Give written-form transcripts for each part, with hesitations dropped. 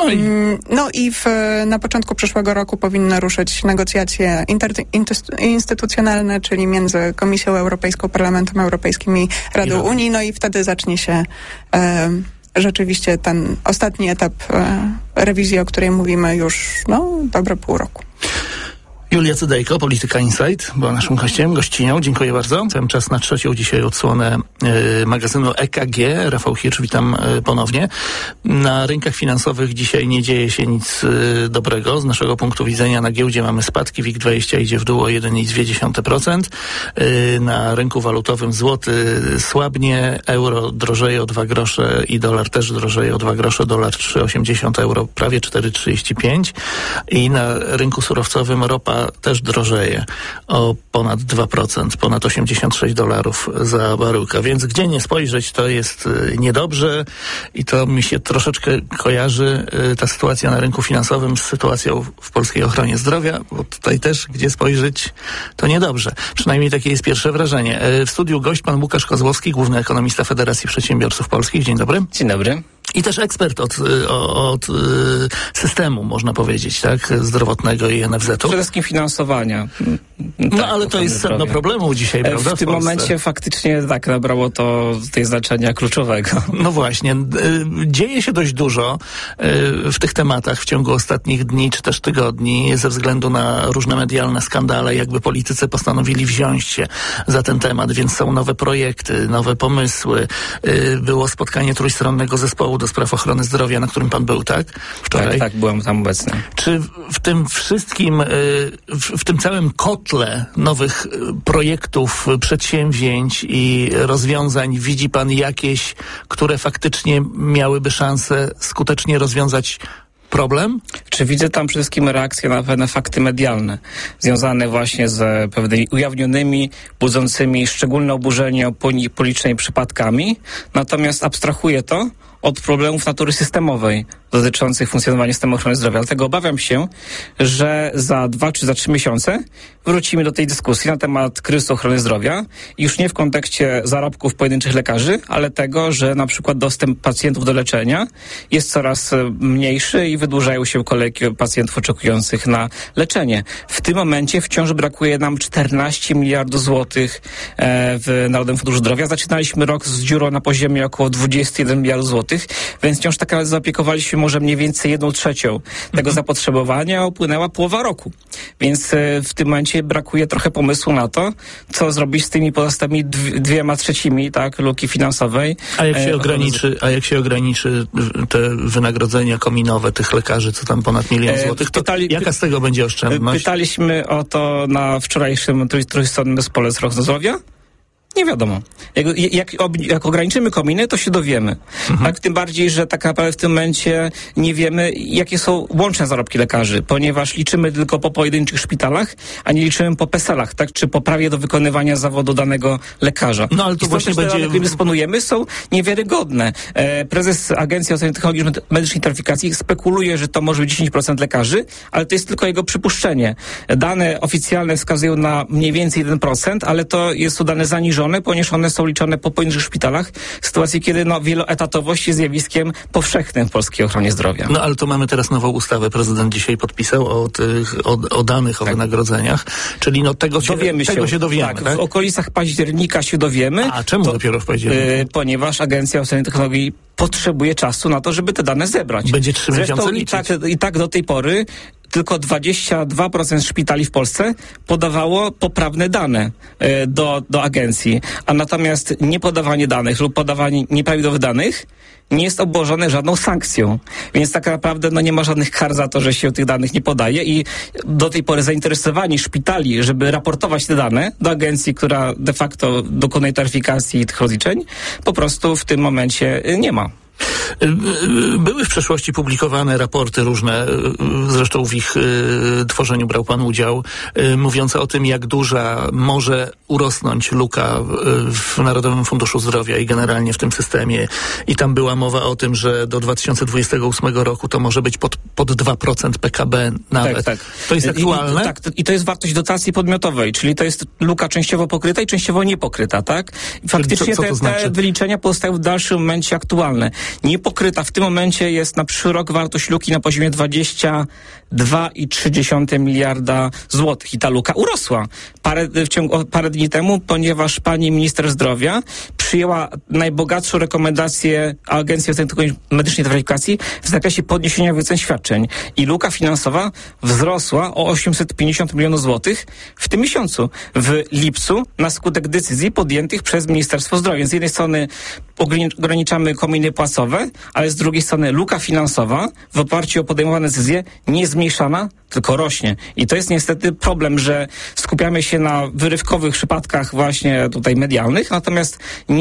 No i na początku przyszłego roku powinny ruszyć negocjacje instytucjonalne, czyli między Komisją Europejską, Parlamentem Europejskim i Radą Unii, no i wtedy zacznie się rzeczywiście ten ostatni etap rewizji, o której mówimy już dobre pół roku. Julia Cydejko, Polityka Insight, była naszym gościnią. Dziękuję bardzo. Ten czas na trzecią dzisiaj odsłonę magazynu EKG. Rafał Hirsch, witam ponownie. Na rynkach finansowych dzisiaj nie dzieje się nic dobrego. Z naszego punktu widzenia na giełdzie mamy spadki. WIG20 idzie w dół o 1,2%. Na rynku walutowym złoty słabnie, euro drożeje o 2 grosze i dolar też drożeje o 2 grosze. Dolar 3,80, euro prawie 4,35. I na rynku surowcowym ropa też drożeje o ponad 2%, ponad $86 za baryłkę. Więc gdzie nie spojrzeć, to jest niedobrze i to mi się troszeczkę kojarzy ta sytuacja na rynku finansowym z sytuacją w polskiej ochronie zdrowia, bo tutaj też gdzie spojrzeć, to niedobrze. Przynajmniej takie jest pierwsze wrażenie. W studiu gość pan Łukasz Kozłowski, główny ekonomista Federacji Przedsiębiorców Polskich. Dzień dobry. Dzień dobry. I też ekspert od systemu, można powiedzieć, tak, zdrowotnego i NFZ-u. Przede wszystkim finansowania. No ale to jest sedno problemu dzisiaj, prawda? W tym momencie faktycznie tak nabrało to tej znaczenia kluczowego. No właśnie. Dzieje się dość dużo w tych tematach w ciągu ostatnich dni czy też tygodni ze względu na różne medialne skandale, jakby politycy postanowili wziąć się za ten temat, więc są nowe projekty, nowe pomysły. Było spotkanie trójstronnego zespołu do spraw ochrony zdrowia, na którym pan był, tak? Wczoraj. Tak, byłem tam obecny. Czy w tym wszystkim, w tym całym kotle nowych projektów, przedsięwzięć i rozwiązań widzi pan jakieś, które faktycznie miałyby szansę skutecznie rozwiązać problem? Czy widzę tam przede wszystkim reakcję na pewne fakty medialne, związane właśnie z pewnymi ujawnionymi, budzącymi szczególne oburzenie opinii publicznej przypadkami, natomiast abstrahuję to od problemów natury systemowej dotyczących funkcjonowania systemu ochrony zdrowia. Dlatego obawiam się, że za 2 czy za 3 miesiące wrócimy do tej dyskusji na temat kryzysu ochrony zdrowia i już nie w kontekście zarobków pojedynczych lekarzy, ale tego, że na przykład dostęp pacjentów do leczenia jest coraz mniejszy i wydłużają się kolejki pacjentów oczekujących na leczenie. W tym momencie wciąż brakuje nam 14 miliardów złotych w Narodowym Funduszu Zdrowia. Zaczynaliśmy rok z dziurą na poziomie około 21 miliardów złotych, więc wciąż tak naprawdę zaopiekowaliśmy może mniej więcej 1/3 tego zapotrzebowania, upłynęła połowa roku. Więc w tym momencie brakuje trochę pomysłu na to, co zrobić z tymi pozostałymi 2/3, tak, luki finansowej. A jak się ograniczy te wynagrodzenia kominowe tych lekarzy, co tam ponad 1 milion złotych, to jaka z tego będzie oszczędność? Pytaliśmy o to na wczorajszym trójstronnym zespole z ochrony zdrowia. Nie wiadomo. Jak ograniczymy kominy, to się dowiemy. Tak, tym bardziej, że tak naprawdę w tym momencie nie wiemy, jakie są łączne zarobki lekarzy, ponieważ liczymy tylko po pojedynczych szpitalach, a nie liczymy po PESEL-ach, tak, czy po prawie do wykonywania zawodu danego lekarza. No ale to właśnie dane, którymi dysponujemy, są niewiarygodne. Prezes Agencji Oceny Technologii Medycznej i Taryfikacji spekuluje, że to może być 10% lekarzy, ale to jest tylko jego przypuszczenie. Dane oficjalne wskazują na mniej więcej 1%, ale to są dane zaniżone, ponieważ one są liczone po pojedynczych szpitalach, w sytuacji, kiedy wieloetatowość jest zjawiskiem powszechnym w polskiej ochronie zdrowia. No ale to mamy teraz nową ustawę. Prezydent dzisiaj podpisał o danych, o wynagrodzeniach, czyli tego się dowiemy. Tak, w okolicach października się dowiemy. A czemu dopiero w październiku? Ponieważ Agencja Oceny Technologii potrzebuje czasu na to, żeby te dane zebrać. Będzie 3 miesiące liczyć. I tak do tej pory tylko 22% szpitali w Polsce podawało poprawne dane do agencji, a natomiast niepodawanie danych lub podawanie nieprawidłowych danych nie jest obłożone żadną sankcją. Więc tak naprawdę nie ma żadnych kar za to, że się tych danych nie podaje i do tej pory zainteresowanie szpitali, żeby raportować te dane do agencji, która de facto dokonuje taryfikacji tych rozliczeń, po prostu w tym momencie nie ma. Były w przeszłości publikowane raporty różne, zresztą w ich tworzeniu brał pan udział, mówiące o tym, jak duża może urosnąć luka w Narodowym Funduszu Zdrowia i generalnie w tym systemie. I tam była mowa o tym, że do 2028 roku to może być pod 2% PKB nawet. Tak. To jest aktualne? I to jest wartość dotacji podmiotowej, czyli to jest luka częściowo pokryta i częściowo niepokryta, tak? I faktycznie co to znaczy? Te wyliczenia pozostają w dalszym momencie aktualne. Niepokryta. W tym momencie jest na przyszły rok wartość luki na poziomie 22,3 miliarda złotych. I ta luka urosła parę dni temu, ponieważ pani minister zdrowia przyjęła najbogatszą rekomendację Agencji Medycznej Taryfikacji w zakresie podniesienia wycen świadczeń. I luka finansowa wzrosła o 850 milionów złotych w tym miesiącu. W lipcu na skutek decyzji podjętych przez Ministerstwo Zdrowia. Z jednej strony ograniczamy kominy płacowe, ale z drugiej strony luka finansowa w oparciu o podejmowane decyzje nie jest zmniejszana, tylko rośnie. I to jest niestety problem, że skupiamy się na wyrywkowych przypadkach właśnie tutaj medialnych, natomiast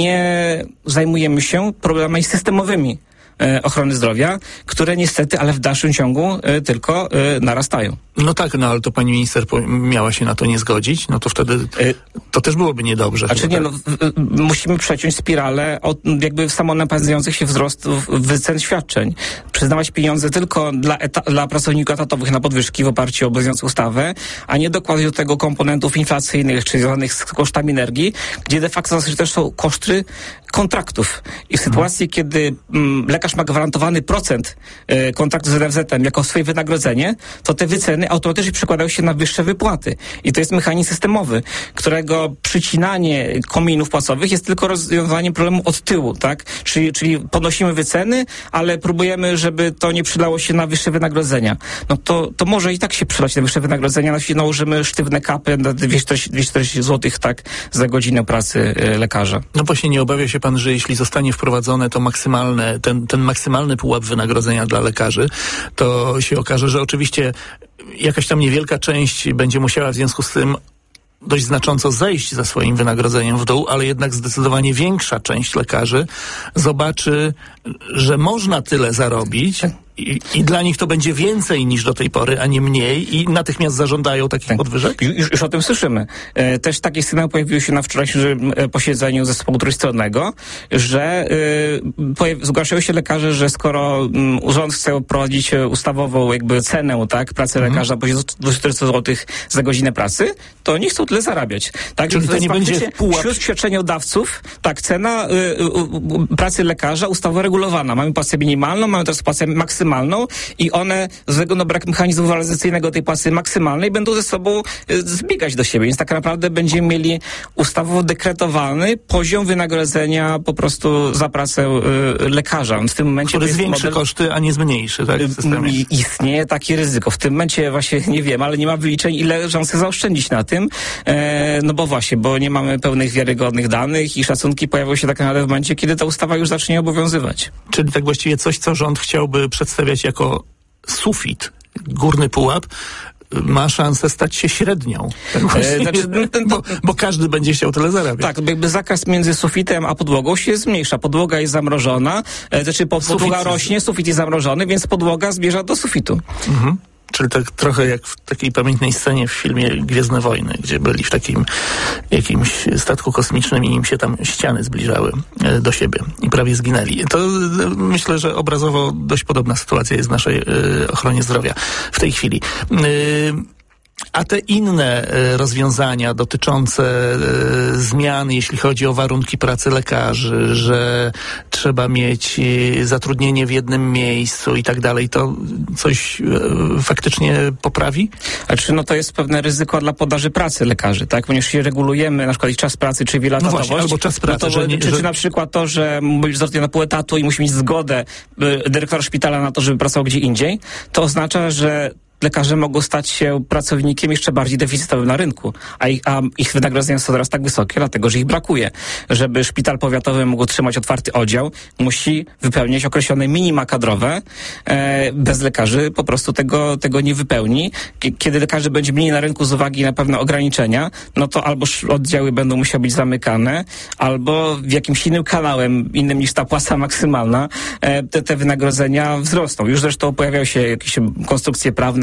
nie zajmujemy się problemami systemowymi ochrony zdrowia, które niestety, ale w dalszym ciągu tylko narastają. No tak, ale to pani minister miała się na to nie zgodzić, no to wtedy to też byłoby niedobrze. Znaczy nie, musimy przeciąć spiralę od jakby samonapędzających się wzrostów wycen świadczeń. Przyznawać pieniądze tylko dla pracowników etatowych na podwyżki w oparciu o obowiązującą ustawę, a nie dokładać do tego komponentów inflacyjnych, czy związanych z kosztami energii, gdzie de facto też są koszty kontraktów. I w sytuacji, kiedy lekarz ma gwarantowany procent kontraktu z NFZ-em jako swoje wynagrodzenie, to te wyceny automatycznie przekładają się na wyższe wypłaty. I to jest mechanizm systemowy, którego przycinanie kominów płacowych jest tylko rozwiązaniem problemu od tyłu, tak? Czyli podnosimy wyceny, ale próbujemy, żeby to nie przydało się na wyższe wynagrodzenia. No to może i tak się przydać na wyższe wynagrodzenia, jeśli nałożymy sztywne kapy na 240 zł tak za godzinę pracy lekarza. No właśnie nie obawia się pan, że jeśli zostanie wprowadzone to maksymalne, ten maksymalny pułap wynagrodzenia dla lekarzy, to się okaże, że oczywiście jakaś tam niewielka część będzie musiała w związku z tym dość znacząco zejść za swoim wynagrodzeniem w dół, ale jednak zdecydowanie większa część lekarzy zobaczy, że można tyle zarobić i dla nich to będzie więcej niż do tej pory, a nie mniej i natychmiast zażądają takich podwyżek? Już o tym słyszymy. Też takie sygnały pojawiły się na wczorajszym posiedzeniu zespołu trójstronnego, że zgłaszają się lekarze, że skoro rząd chce wprowadzić ustawową jakby cenę, tak, pracy lekarza na poziomie 240 zł za godzinę pracy, to nie chcą tyle zarabiać. Tak? Czyli to nie będzie pułap. Wśród świadczeniodawców, tak, cena pracy lekarza ustawowo regulowana. Mamy płacę minimalną, mamy też płacę maksymalną i one ze względu na brak mechanizmu waloryzacyjnego tej płacy maksymalnej będą ze sobą zbiegać do siebie. Więc tak naprawdę będziemy mieli ustawowo dekretowany poziom wynagrodzenia po prostu za pracę lekarza. W tym momencie który zwiększy koszty, a nie zmniejszy, tak? W systemie. Istnieje takie ryzyko. W tym momencie właśnie nie wiem, ale nie ma wyliczeń, ile rząd chce zaoszczędzić na tym. No bo właśnie, bo nie mamy pełnych, wiarygodnych danych i szacunki pojawią się tak naprawdę w momencie, kiedy ta ustawa już zacznie obowiązywać. Czyli tak właściwie coś, co rząd chciałby przedstawiać jako sufit, górny pułap, ma szansę stać się średnią. Bo każdy będzie chciał tyle zarabiać. Tak, jakby zakres między sufitem a podłogą się zmniejsza. Podłoga jest zamrożona, podłoga rośnie, sufit jest zamrożony, więc podłoga zmierza do sufitu. Mhm. Czyli tak trochę jak w takiej pamiętnej scenie w filmie Gwiezdne Wojny, gdzie byli w takim jakimś statku kosmicznym i im się tam ściany zbliżały do siebie i prawie zginęli. To myślę, że obrazowo dość podobna sytuacja jest w naszej ochronie zdrowia w tej chwili. A te inne rozwiązania dotyczące zmian, jeśli chodzi o warunki pracy lekarzy, że trzeba mieć zatrudnienie w jednym miejscu i tak dalej, to coś faktycznie poprawi? Znaczy, to jest pewne ryzyko dla podaży pracy lekarzy, tak? Ponieważ jeśli regulujemy na przykład ich czas pracy czy wielotatowość, właśnie, albo czas pracy, czy na przykład to, że mógł być zatrudniony na pół etatu i musi mieć zgodę dyrektora szpitala na to, żeby pracował gdzie indziej, to oznacza, że lekarze mogą stać się pracownikiem jeszcze bardziej deficytowym na rynku, a ich wynagrodzenia są teraz tak wysokie, dlatego że ich brakuje. Żeby szpital powiatowy mógł trzymać otwarty oddział, musi wypełniać określone minima kadrowe. Bez lekarzy po prostu tego nie wypełni. Kiedy lekarzy będzie mniej na rynku z uwagi na pewne ograniczenia, no to albo oddziały będą musiały być zamykane, albo w jakimś innym kanałem, innym niż ta płaca maksymalna, te wynagrodzenia wzrosną. Już zresztą pojawiają się jakieś konstrukcje prawne,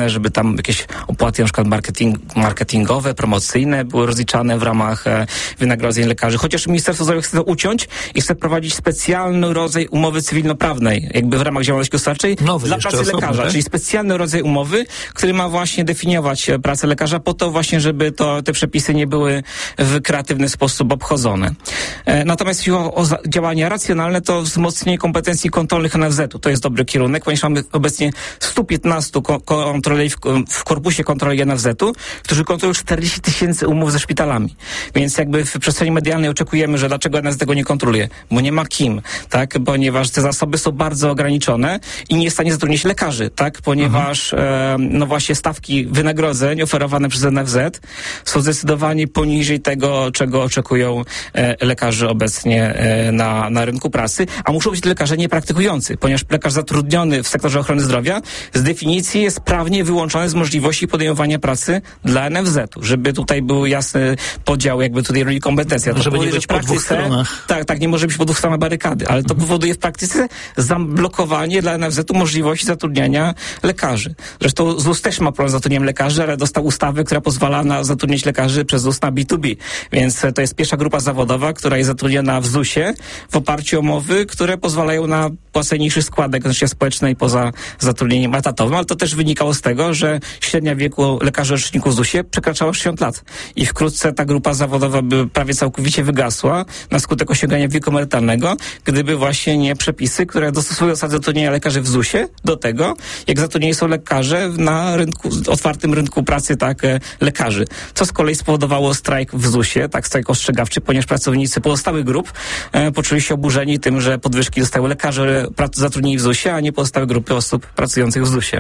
rozliczane, żeby tam jakieś opłaty na przykład marketingowe, promocyjne były rozliczane w ramach wynagrodzeń lekarzy. Chociaż Ministerstwo Zdrowia chce to uciąć i chce prowadzić specjalny rodzaj umowy cywilnoprawnej, jakby w ramach działalności gospodarczej dla pracy lekarza, tak? Czyli specjalny rodzaj umowy, który ma właśnie definiować pracę lekarza po to właśnie, żeby te przepisy nie były w kreatywny sposób obchodzone. Natomiast jeśli chodzi o działania racjonalne, to wzmocnienie kompetencji kontrolnych NFZ-u. To jest dobry kierunek, ponieważ mamy obecnie 115 kontroli w korpusie kontroli NFZ-u, którzy kontrolują 40 000 umów ze szpitalami. Więc jakby w przestrzeni medialnej oczekujemy, że dlaczego NFZ tego nie kontroluje? Bo nie ma kim, tak? Ponieważ te zasoby są bardzo ograniczone i nie jest w stanie zatrudnić lekarzy, tak? Ponieważ no właśnie stawki wynagrodzeń oferowane przez NFZ są zdecydowanie poniżej tego, czego oczekują lekarze obecnie na rynku pracy, a muszą być lekarze niepraktykujący, ponieważ lekarz zatrudniony w sektorze ochrony zdrowia z definicji jest prawnie wyłączony z możliwości podejmowania pracy dla NFZ-u, żeby tutaj był jasny podział jakby tutaj roli kompetencji. To żeby nie być po dwóch stronach. Tak, nie może być po dwóch stronach barykady, ale to powoduje w praktyce zablokowanie dla NFZ-u możliwości zatrudniania lekarzy. Zresztą ZUS też ma problem z zatrudnieniem lekarzy, ale dostał ustawę, która pozwala na zatrudniać lekarzy przez ZUS na B2B. Więc to jest pierwsza grupa zawodowa, która jest zatrudniona w ZUS-ie w oparciu o umowy, które pozwalają na płacenie niższych składek na życie społeczne i poza zatrudnieniem etatowym, ale to też wynikało z tego, że średnia wieku lekarzy orzeczników w ZUS-ie przekraczała 60 lat i wkrótce ta grupa zawodowa by prawie całkowicie wygasła na skutek osiągania wieku emerytalnego, gdyby właśnie nie przepisy, które dostosowują zasady zatrudnienia lekarzy w ZUS-ie do tego, jak zatrudnieni są lekarze na otwartym rynku pracy, tak, lekarzy. Co z kolei spowodowało strajk w ZUS-ie, tak, strajk ostrzegawczy, ponieważ pracownicy pozostałych grup poczuli się oburzeni tym, że podwyżki dostały lekarze zatrudnieni w ZUS-ie, a nie pozostałe grupy osób pracujących w ZUS-ie.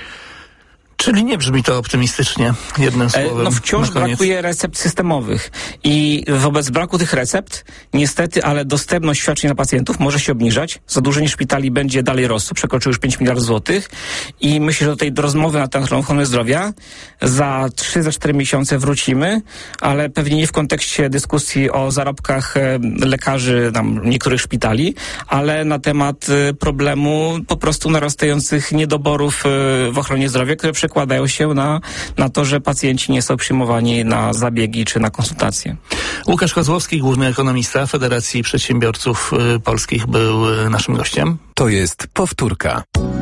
Czyli nie brzmi to optymistycznie, jednym słowem. No wciąż brakuje recept systemowych i wobec braku tych recept, niestety, ale dostępność świadczeń dla pacjentów może się obniżać. Zadłużenie szpitali będzie dalej rosło, przekroczyło już 5 miliardów złotych i myślę, że do tej rozmowy na temat ochrony zdrowia za 3-4 miesiące wrócimy, ale pewnie nie w kontekście dyskusji o zarobkach lekarzy niektórych szpitali, ale na temat problemu po prostu narastających niedoborów w ochronie zdrowia, które przekładają się na to, że pacjenci nie są przyjmowani na zabiegi czy na konsultacje. Łukasz Kozłowski, główny ekonomista Federacji Przedsiębiorców Polskich, był naszym gościem. To jest powtórka.